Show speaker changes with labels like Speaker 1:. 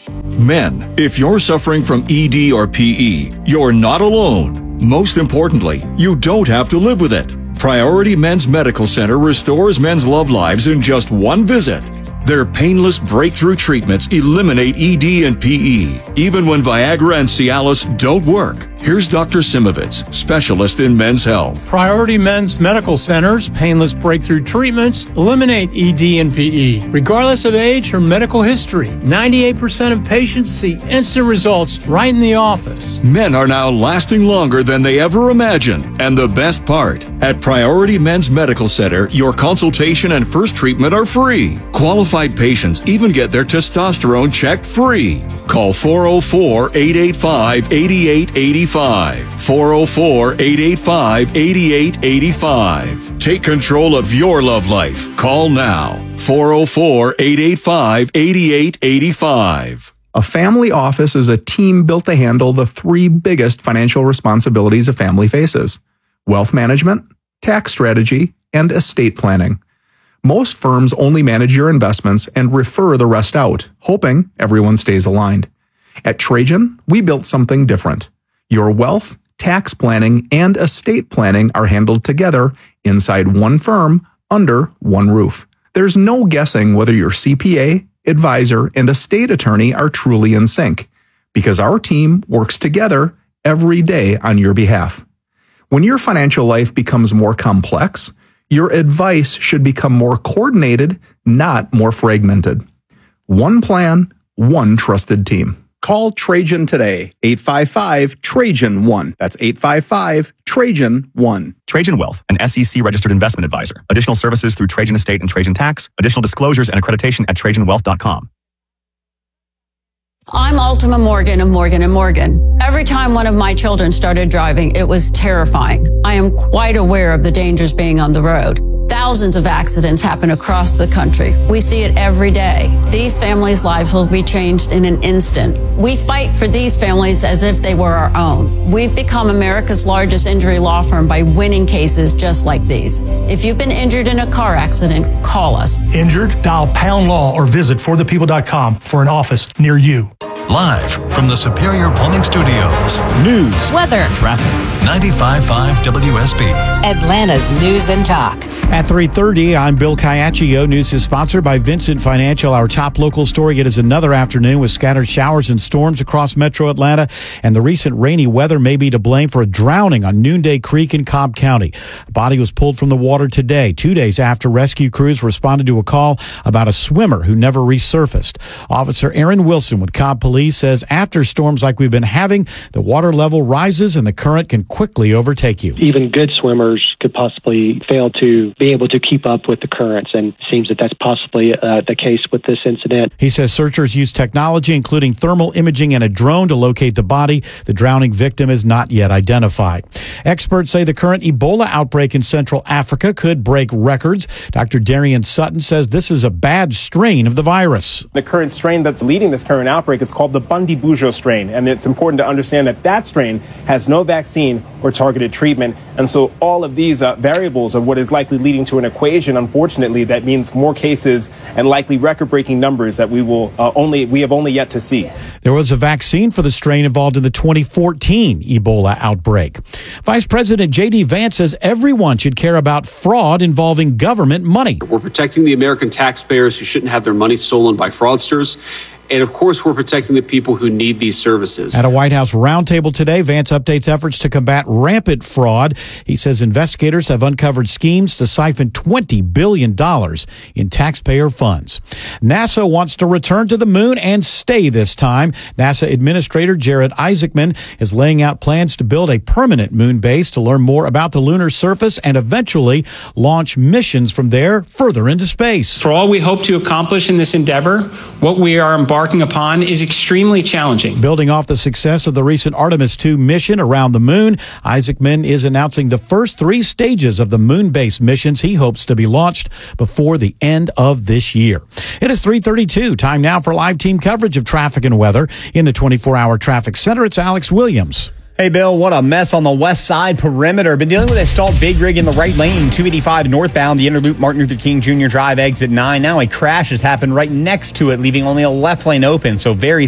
Speaker 1: Men, if you're suffering from ED or PE, you're not alone. Most importantly, you don't have to live with it. Priority Men's Medical Center restores men's love lives in just one visit. Their painless breakthrough treatments eliminate ED and PE, even when Viagra and Cialis don't work. Here's Dr. Simovitz, specialist in men's health.
Speaker 2: Priority Men's Medical Center's painless breakthrough treatments eliminate ED and PE, regardless of age or medical history. 98% of patients see instant results right in the office.
Speaker 1: Men are now lasting longer than they ever imagined. And the best part, at Priority Men's Medical Center, your consultation and first treatment are free. Qualified patients even get their testosterone checked free. Call 404-885-8885. 404-885-8885. Take control of your love life. Call now. 404-885-8885.
Speaker 3: A family office is a team built to handle the three biggest financial responsibilities a family faces: wealth management, tax strategy, and estate planning. Most firms only manage your investments and refer the rest out, hoping everyone stays aligned. At Trajan, we built something different. Your wealth, tax planning, and estate planning are handled together inside one firm under one roof. There's no guessing whether your CPA, advisor, and estate attorney are truly in sync, because our team works together every day on your behalf. When your financial life becomes more complex, your advice should become more coordinated, not more fragmented. One plan, one trusted team. Call Trajan today, 855-TRAJAN-1. That's 855-TRAJAN-1.
Speaker 4: Trajan Wealth, an SEC-registered investment advisor. Additional services through Trajan Estate and Trajan Tax. Additional disclosures and accreditation at TrajanWealth.com.
Speaker 5: I'm Ultima Morgan of Morgan & Morgan. Every time one of my children started driving, it was terrifying. I am quite aware of the dangers being on the road. Thousands of accidents happen across the country. We see it every day. These families' lives will be changed in an instant. We fight for these families as if they were our own. We've become America's largest injury law firm by winning cases just like these. If you've been injured in a car accident, call us.
Speaker 6: Injured? Dial # law or visit forthepeople.com for an office near you.
Speaker 7: Live from the Superior Plumbing Studios. News,
Speaker 8: weather,
Speaker 7: traffic. 95.5 WSB.
Speaker 8: Atlanta's News and Talk.
Speaker 9: At 3:30, I'm Bill Caiaccio. News is sponsored by Vincent Financial. Our top local story, it is another afternoon with scattered showers and storms across metro Atlanta, and the recent rainy weather may be to blame for a drowning on Noonday Creek in Cobb County. A body was pulled from the water today, 2 days after rescue crews responded to a call about a swimmer who never resurfaced. Officer Aaron Wilson with Cobb Police says after storms like we've been having, the water level rises and the current can quickly overtake you.
Speaker 10: Even good swimmers could possibly fail to be able to keep up with the currents, and it seems that that's possibly the case with this incident.
Speaker 9: He says searchers used technology, including thermal imaging and a drone, to locate the body. The drowning victim is not yet identified. Experts say the current Ebola outbreak in Central Africa could break records. Dr. Darian Sutton says this is a bad strain of the virus.
Speaker 11: The current strain that's leading this current outbreak is called the Bundibugyo strain, and it's important to understand that that strain has no vaccine or targeted treatment. And so all of these variables are what is likely leading to an equation, unfortunately, that means more cases and likely record-breaking numbers that we have only yet to see.
Speaker 9: There was a vaccine for the strain involved in the 2014 Ebola outbreak. Vice President J.D. Vance says everyone should care about fraud involving government money.
Speaker 12: We're protecting the American taxpayers who shouldn't have their money stolen by fraudsters. And, of course, we're protecting the people who need these services.
Speaker 9: At a White House roundtable today, Vance updates efforts to combat rampant fraud. He says investigators have uncovered schemes to siphon $20 billion in taxpayer funds. NASA wants to return to the moon and stay this time. NASA Administrator Jared Isaacman is laying out plans to build a permanent moon base to learn more about the lunar surface and eventually launch missions from there further into space.
Speaker 13: For all we hope to accomplish in this endeavor, what we are embarking upon is extremely challenging.
Speaker 9: Building off the success of the recent Artemis II mission around the moon, Isaacman is announcing the first 3 stages of the moon-based missions he hopes to be launched before the end of this year. It is 3:32. Time now for live team coverage of traffic and weather. In the 24-hour traffic center, it's Alex Williams.
Speaker 14: Hey, Bill, what a mess on the west side perimeter. Been dealing with a stalled big rig in the right lane, 285 northbound, the inner loop, Martin Luther King Jr. Drive, exit 9. Now a crash has happened right next to it, leaving only a left lane open, so very